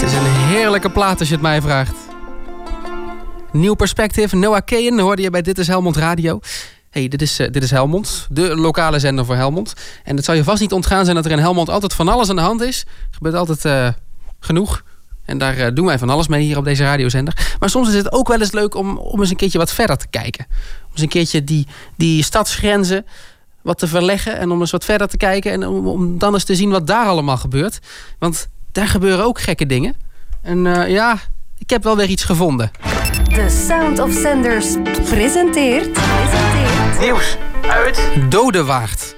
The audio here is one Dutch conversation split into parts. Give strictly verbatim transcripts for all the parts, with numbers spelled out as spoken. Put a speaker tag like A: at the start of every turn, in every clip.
A: Het is een heerlijke plaat als je het mij vraagt. Nieuw perspectief, Noah Kahan hoorde je bij Dit is Helmond Radio. Hey, dit is, uh, dit is Helmond, de lokale zender voor Helmond. En het zal je vast niet ontgaan zijn dat er in Helmond altijd van alles aan de hand is. Er gebeurt altijd uh, genoeg. En daar uh, doen wij van alles mee hier op deze radiozender. Maar soms is het ook wel eens leuk om, om eens een keertje wat verder te kijken. Om eens een keertje die, die stadsgrenzen wat te verleggen. En om eens wat verder te kijken. En om, om dan eens te zien wat daar allemaal gebeurt. Want daar gebeuren ook gekke dingen. En uh, ja, ik heb wel weer iets gevonden.
B: The Sound of Sanders presenteert... presenteert...
A: Nieuws uit Dodewaard.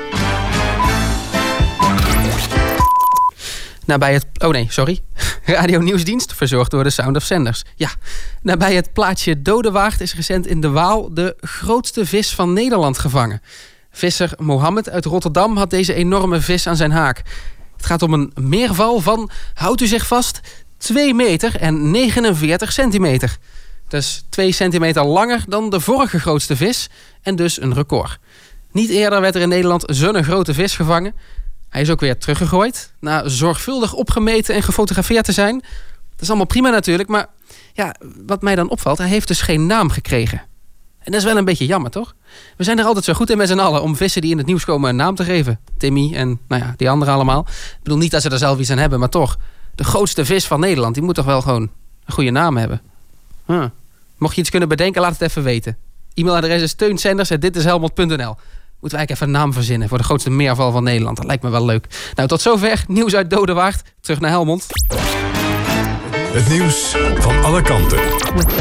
A: Nabij het... Oh nee, sorry. Radio Nieuwsdienst, verzorgd door de Sound of Sanders. Ja, nabij het plaatsje Dodewaard is recent in de Waal de grootste vis van Nederland gevangen. Visser Mohammed uit Rotterdam had deze enorme vis aan zijn haak. Het gaat om een meerval van, houdt u zich vast, twee meter en negenenveertig centimeter. Dus twee centimeter langer dan de vorige grootste vis en dus een record. Niet eerder werd er in Nederland zo'n grote vis gevangen. Hij is ook weer teruggegooid, na zorgvuldig opgemeten en gefotografeerd te zijn. Dat is allemaal prima natuurlijk, maar ja, wat mij dan opvalt, hij heeft dus geen naam gekregen. En dat is wel een beetje jammer, toch? We zijn er altijd zo goed in met z'n allen om vissen die in het nieuws komen een naam te geven. Timmy en nou ja, die anderen allemaal. Ik bedoel niet dat ze er zelf iets aan hebben, maar toch. De grootste vis van Nederland, die moet toch wel gewoon een goede naam hebben. Huh. Mocht je iets kunnen bedenken, laat het even weten. E-mailadres is steunsenders apenstaartje dit is helmond punt n l. Moeten wij eigenlijk even een naam verzinnen voor de grootste meerval van Nederland. Dat lijkt me wel leuk. Nou, tot zover. Nieuws uit Dodewaard. Terug naar Helmond.
C: Het nieuws van alle kanten.